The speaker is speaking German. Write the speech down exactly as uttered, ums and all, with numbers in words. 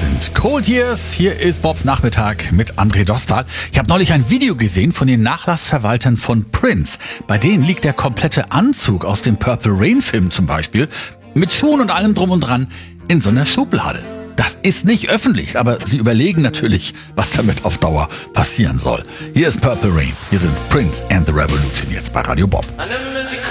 sind Cold Years. Hier ist Bobs Nachmittag mit André Dostal. Ich habe neulich ein Video gesehen von den Nachlassverwaltern von Prince. Bei denen liegt der komplette Anzug aus dem Purple Rain Film zum Beispiel, mit Schuhen und allem drum und dran, in so einer Schublade. Das ist nicht öffentlich, aber sie überlegen natürlich, was damit auf Dauer passieren soll. Hier ist Purple Rain. Hier sind Prince and the Revolution jetzt bei Radio Bob.